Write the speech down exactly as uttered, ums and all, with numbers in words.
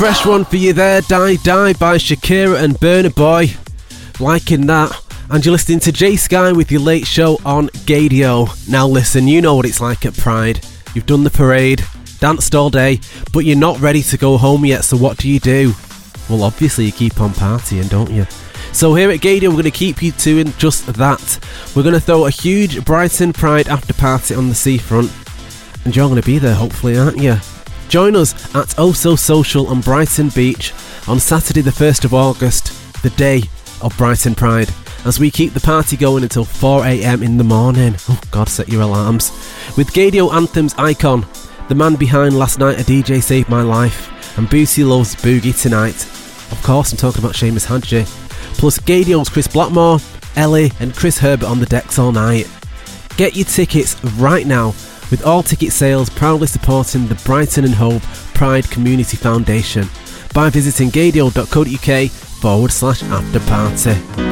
Fresh one for you there, Die Die by Shakira and Burna Boy. Liking that. And you're listening to Jay Sky with your late show on Gadio. Now listen, you know what it's like at Pride. You've done the parade, danced all day, but you're not ready to go home yet, so what do you do? Well, obviously you keep on partying, don't you? So here at Gadio, we're going to keep you doing just that. We're going to throw a huge Brighton Pride after party on the seafront. And you're going to be there, hopefully, aren't you? Join us at Oh So Social on Brighton Beach on Saturday the first of August, the day of Brighton Pride, as we keep the party going until four a.m. in the morning. Oh God, set your alarms. With Gadio Anthems icon, the man behind Last Night a D J Saved My Life, and Boosie Loves Boogie Tonight. Of course, I'm talking about Seamus Hadji. Plus Gadio's Chris Blackmore, Ellie and Chris Herbert on the decks all night. Get your tickets right now, with all ticket sales proudly supporting the Brighton and Hove Pride Community Foundation by visiting gadio.co.uk forward slash after party.